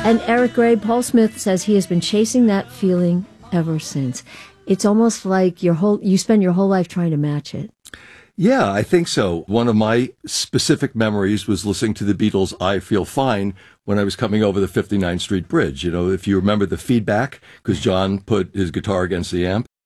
And Eric Gray, Paul Smith says he has been chasing that feeling ever since. It's almost like you spend your whole life trying to match it. Yeah, I think so. One of my specific memories was listening to the Beatles' I Feel Fine when I was coming over the 59th Street Bridge. You know, if you remember the feedback, because John put his guitar against the amp,